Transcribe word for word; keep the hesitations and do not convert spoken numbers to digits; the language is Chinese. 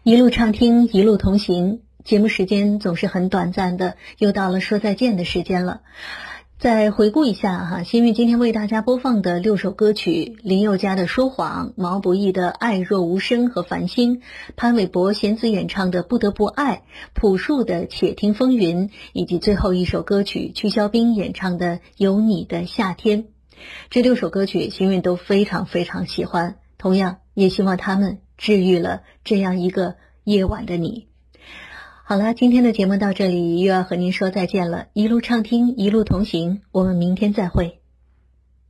一路畅听，一路同行。节目时间总是很短暂的，又到了说再见的时间了。再回顾一下哈，新月今天为大家播放的六首歌曲：林宥嘉的《说谎》，毛不易的《爱若无声》和《繁星》，潘玮柏、弦子演唱的《不得不爱》，朴树的《且听风云》，以及最后一首歌曲曲筱冰演唱的《有你的夏天》。这六首歌曲新月都非常非常喜欢，同样也希望他们治愈了这样一个夜晚的你。好了，今天的节目到这里又要和您说再见了。一路畅听，一路同行，我们明天再会。